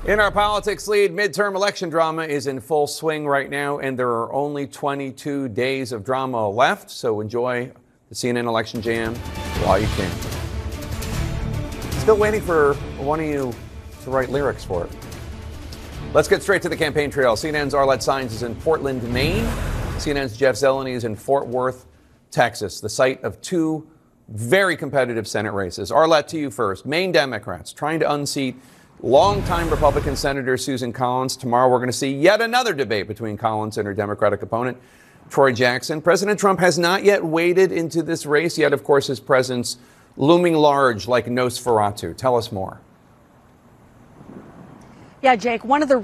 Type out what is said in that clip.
In our politics lead, midterm election drama is in full swing right now, and there are only 22 days of drama left, so enjoy the CNN Election Jam while you can. Still waiting for one of you to write lyrics for it. Let's get straight to the campaign trail. CNN's Arlette Saenz is in Portland, Maine. CNN's Jeff Zeleny is in Fort Worth, Texas, the site of two very competitive Senate races. Arlette, to you first. Maine Democrats trying to unseat longtime Republican Senator Susan Collins. Tomorrow we're going to see yet another debate between Collins and her Democratic opponent, Troy Jackson. President Trump has not yet waded into this race, yet, of course, his presence looming large like Nosferatu. Tell us more. Yeah, Jake, one of the